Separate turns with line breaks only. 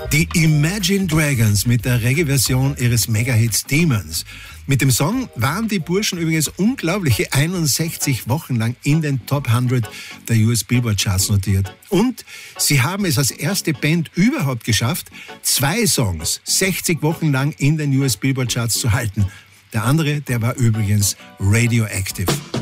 Die Imagine Dragons mit der Reggae-Version ihres Mega-Hits Demons. Mit dem Song waren die Burschen übrigens unglaubliche 61 Wochen lang in den Top 100 der US Billboard Charts notiert. Und sie haben es als erste Band überhaupt geschafft, 2 Songs 60 Wochen lang in den US Billboard Charts zu halten. Der andere, der war übrigens Radioactive.